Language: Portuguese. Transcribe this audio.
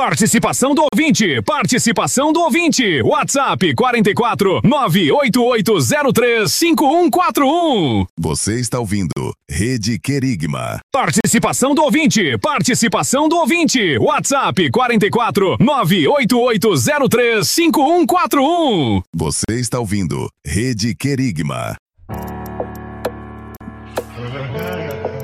Participação do ouvinte, participação do ouvinte. WhatsApp 44 98803 5141. Você está ouvindo Rede Querigma. Participação do ouvinte, participação do ouvinte. WhatsApp 44 98803 5141. Você está ouvindo Rede Querigma.